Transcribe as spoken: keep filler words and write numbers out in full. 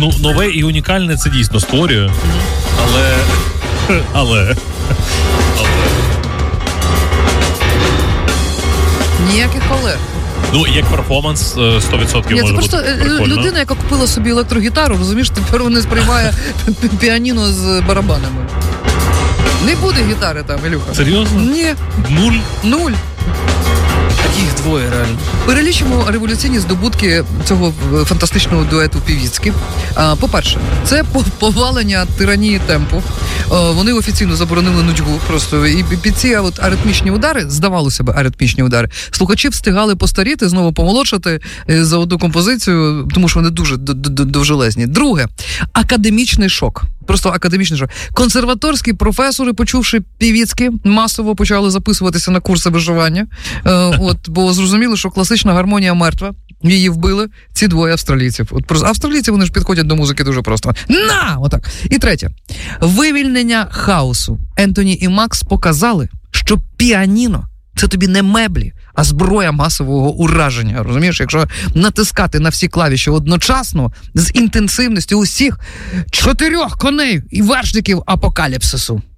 Ну, нове і унікальне це дійсно створює, але... Але... Але... Ніяких колег. Ну, як перформанс сто відсотків Ні, може бути бути просто прикольно. Людина, яка купила собі електрогітару, розумієш, тепер вона сприймає піаніно з барабанами. Не буде гітари там, Ілюха. Серйозно? Ні. Нуль? Нуль. Їх двоє, реально. Перелічимо революційні здобутки цього фантастичного дуету Півіцькі. По-перше, це повалення тиранії темпу. Вони офіційно заборонили нудьгу просто. І під ці от аритмічні удари, здавалося б, аритмічні удари, слухачі встигали постаріти, знову помолодшати за одну композицію, тому що вони дуже довжелезні. Друге, академічний шок. Просто академічний шок. Консерваторські професори, почувши Півіцькі, масово почали записуватися на курси виживання. От, бо зрозуміли, що класична гармонія мертва. Її вбили ці двоє австралійців. От просто австралійці, вони ж підходять до музики дуже просто. На! Отак. І третє. Вивільнення хаосу. Ентоні і Макс показали, що піаніно – це тобі не меблі, а зброя масового ураження. Розумієш? Якщо натискати на всі клавіші одночасно з інтенсивністю усіх чотирьох коней і вершників апокаліпсису.